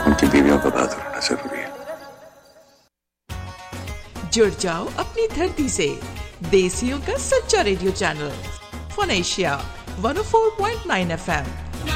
उनकी बीवियों का बहादुर होना जरूरी है। जुड़ जाओ अपनी धरती से, देसियों का सच्चा radio channel fun Asia 104.9 FM